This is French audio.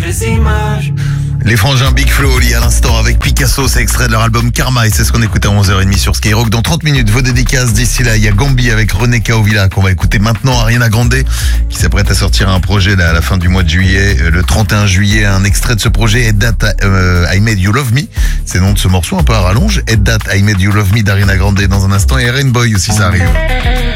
les images. Les frangins Big Flo au lit à l'instant avec Picasso, c'est extrait de leur album Karma et c'est ce qu'on écoute à 11h30 sur Skyrock. Dans 30 minutes, vos dédicaces. D'ici là, il y a Gambi avec René Kaovila qu'on va écouter maintenant. Ariana Grande qui s'apprête à sortir un projet là, à la fin du mois de juillet, le 31 juillet. Un extrait de ce projet, Head That I Made You Love Me. C'est le nom de ce morceau un peu à rallonge. Head That I Made You Love Me d'Ariana Grande dans un instant et Rainbow aussi ça arrive.